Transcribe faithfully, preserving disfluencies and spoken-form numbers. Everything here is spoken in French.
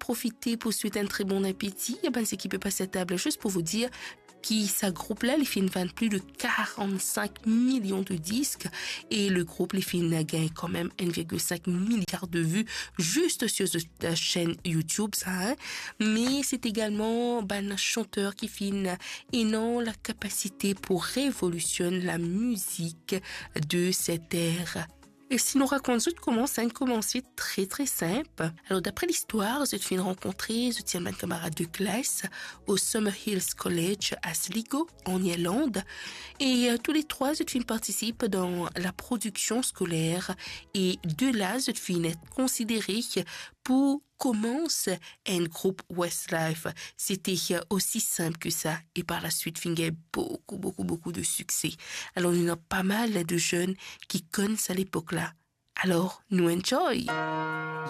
profiter pour souhaiter un très bon appétit. Eh ben, c'est qui peut passer à table juste pour vous dire qui sa groupe là, les films vendent plus de quarante-cinq millions de disques et le groupe les films gagne quand même un virgule cinq milliard de vues juste sur la chaîne YouTube ça hein? Mais c'est également ben, un chanteur qui filme et non la capacité pour révolutionner la musique de cette ère. Et si nous raconte tout comment ça a commencé très très simple. Alors d'après l'histoire, je suis rencontrée, je tiens ma camarade de classe au Summer Hills College à Sligo en Irlande et euh, tous les trois je suis participe dans la production scolaire et de là je suis considérée pour commencer un groupe Westlife. C'était aussi simple que ça et par la suite finit beaucoup beaucoup beaucoup de succès. Alors il y a pas mal de jeunes qui connaissent à l'époque là. Alors nous enjoy.